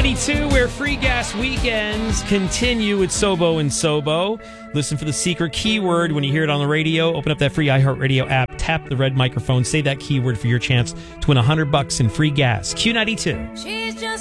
Q92, where free gas weekends continue with Sobo and Sobo. Listen for the secret keyword when you hear it on the radio. Open up that free iHeartRadio app, tap the red microphone, say that keyword for your chance to win $100 in free gas. Q92.